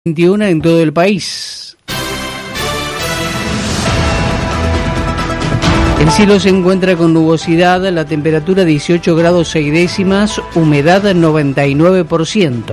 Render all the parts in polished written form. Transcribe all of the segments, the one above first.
21 en todo el país. El cielo se encuentra con nubosidad, la temperatura 18 grados 6 décimas, humedad 99%.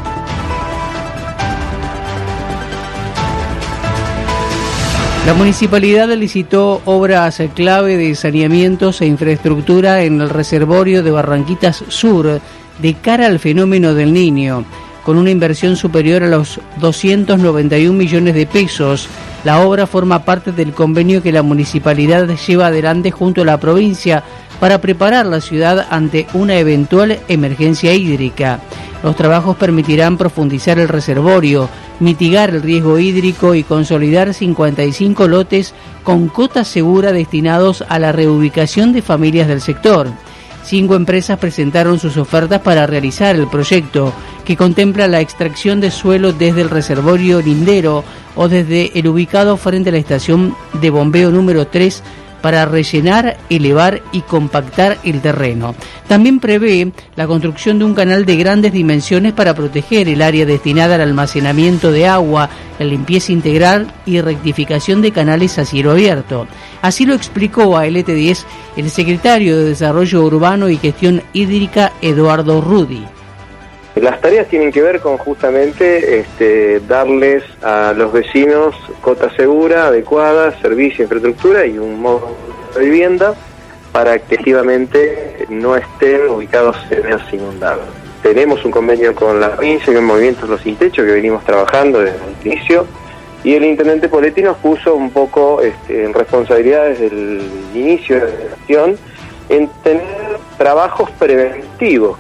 La municipalidad licitó obras clave de saneamientos e infraestructura en el reservorio de Barranquitas Sur de cara al fenómeno del Niño, con una inversión superior a los 291 millones de pesos. La obra forma parte del convenio que la municipalidad lleva adelante junto a la provincia para preparar la ciudad ante una eventual emergencia hídrica. Los trabajos permitirán profundizar el reservorio, mitigar el riesgo hídrico y consolidar 55 lotes con cota segura destinados a la reubicación de familias del sector. 5 empresas presentaron sus ofertas para realizar el proyecto, que contempla la extracción de suelo desde el reservorio lindero o desde el ubicado frente a la estación de bombeo número 3 para rellenar, elevar y compactar el terreno. También prevé la construcción de un canal de grandes dimensiones para proteger el área destinada al almacenamiento de agua, la limpieza integral y rectificación de canales a cielo abierto. Así lo explicó a LT10 el secretario de Desarrollo Urbano y Gestión Hídrica, Eduardo Rudi. Las tareas tienen que ver con justamente darles a los vecinos cota segura, adecuada, servicio, infraestructura y un modo de vivienda para que efectivamente no estén ubicados en áreas inundadas. Tenemos un convenio con la provincia, con Movimientos Los Sin Techo, que venimos trabajando desde el inicio, y el intendente Poletti nos puso un poco en responsabilidad desde el inicio de la gestión en tener trabajos preventivos.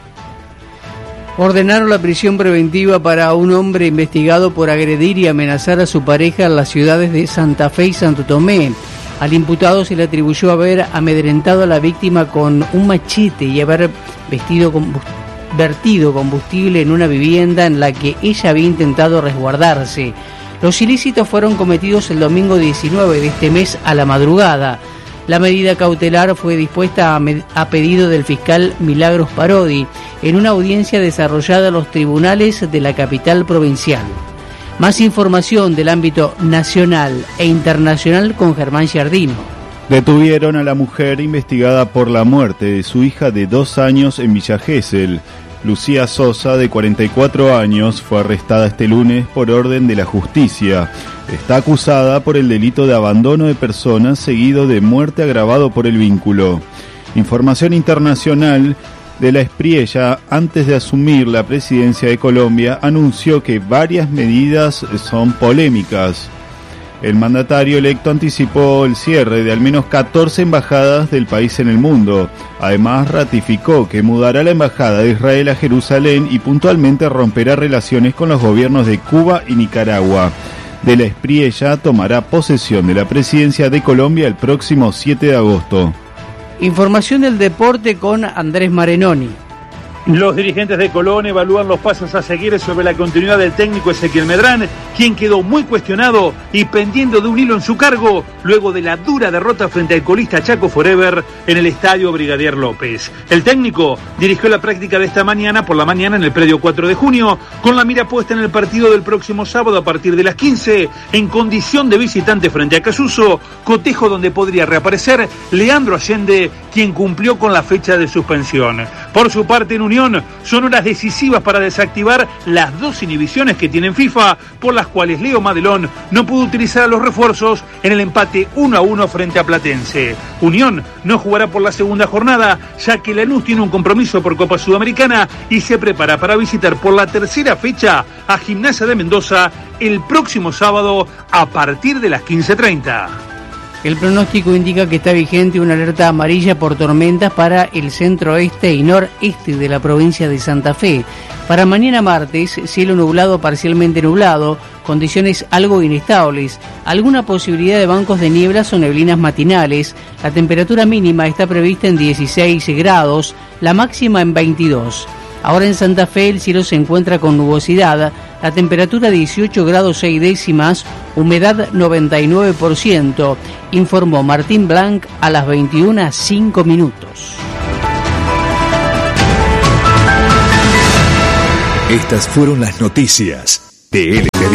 Ordenaron la prisión preventiva para un hombre investigado por agredir y amenazar a su pareja en las ciudades de Santa Fe y Santo Tomé. Al imputado se le atribuyó haber amedrentado a la víctima con un machete y haber vertido combustible en una vivienda en la que ella había intentado resguardarse. Los ilícitos fueron cometidos el domingo 19 de este mes a la madrugada. La medida cautelar fue dispuesta a pedido del fiscal Milagros Parodi en una audiencia desarrollada en los tribunales de la capital provincial. Más información del ámbito nacional e internacional con Germán Giardino. Detuvieron a la mujer investigada por la muerte de su hija de 2 años en Villa Gesell. Lucía Sosa, de 44 años, fue arrestada este lunes por orden de la justicia. Está acusada por el delito de abandono de personas seguido de muerte agravado por el vínculo. Información internacional: de la Espriella, antes de asumir la presidencia de Colombia, anunció que varias medidas son polémicas. El mandatario electo anticipó el cierre de al menos 14 embajadas del país en el mundo. Además, ratificó que mudará la embajada de Israel a Jerusalén y puntualmente romperá relaciones con los gobiernos de Cuba y Nicaragua. De la Espriella tomará posesión de la presidencia de Colombia el próximo 7 de agosto. Información del deporte con Andrés Marenoni. Los dirigentes de Colón evalúan los pasos a seguir sobre la continuidad del técnico Ezequiel Medrán, quien quedó muy cuestionado y pendiendo de un hilo en su cargo luego de la dura derrota frente al colista Chaco Forever en el estadio Brigadier López. El técnico dirigió la práctica de esta mañana por la mañana en el predio 4 de junio, con la mira puesta en el partido del próximo sábado a partir de las 15, en condición de visitante frente a Casuso, cotejo donde podría reaparecer Leandro Allende, quien cumplió con la fecha de suspensión. Por su parte, en Unión, son horas decisivas para desactivar las 2 inhibiciones que tiene FIFA, por las cuales Leo Madelón no pudo utilizar a los refuerzos en el empate 1-1 frente a Platense. Unión no jugará por la segunda jornada, ya que Lanús tiene un compromiso por Copa Sudamericana y se prepara para visitar por la tercera fecha a Gimnasia de Mendoza el próximo sábado a partir de las 15:30. El pronóstico indica que está vigente una alerta amarilla por tormentas para el centro-oeste y noreste de la provincia de Santa Fe. Para mañana martes, cielo nublado, parcialmente nublado, condiciones algo inestables, alguna posibilidad de bancos de nieblas o neblinas matinales. La temperatura mínima está prevista en 16 grados, la máxima en 22. Ahora en Santa Fe el cielo se encuentra con nubosidad, la temperatura 18 grados 6 décimas, humedad 99%, informó Martín Blanc a las 21:05. Estas fueron las noticias. TLC